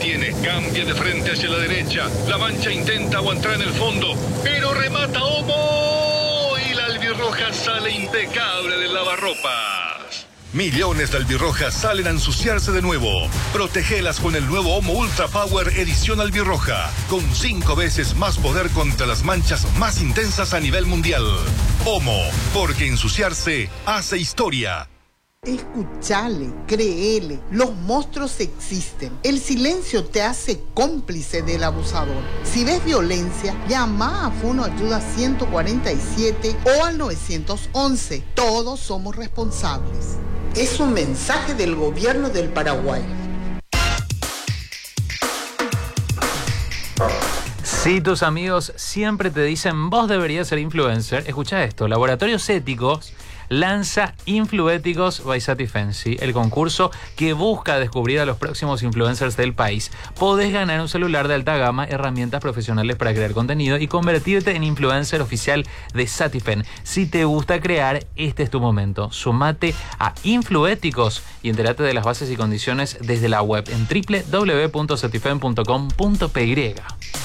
detiene, cambia de frente hacia la derecha. La Mancha intenta aguantar en el fondo, pero remata Omo y la albirroja sale impecable del lavarropas. Millones de albirrojas salen a ensuciarse de nuevo. Protégelas con el nuevo Omo Ultra Power Edición Albirroja, con 5 veces más poder contra las manchas más intensas a nivel mundial. Omo, porque ensuciarse hace historia. Escuchale, créele, los monstruos existen. El silencio te hace cómplice del abusador. Si ves violencia, llama a Fono Ayuda 147 o al 911. Todos somos responsables. Es un mensaje del gobierno del Paraguay. Si tus amigos siempre te dicen vos deberías ser influencer, escucha esto. Laboratorios Éticos lanza Influéticos by Satifensi, el concurso que busca descubrir a los próximos influencers del país. Podés ganar un celular de alta gama, herramientas profesionales para crear contenido y convertirte en influencer oficial de Satifen. Si te gusta crear, este es tu momento. Sumate a Influéticos y entérate de las bases y condiciones desde la web en www.satifen.com.py.